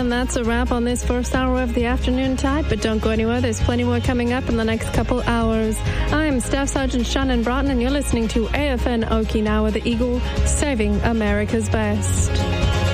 And that's a wrap on this first hour of the Afternoon Tide, but don't go anywhere. There's plenty more coming up in the next couple hours. I'm Staff Sergeant Shannon Broughton, and you're listening to AFN Okinawa, the Eagle, serving America's best.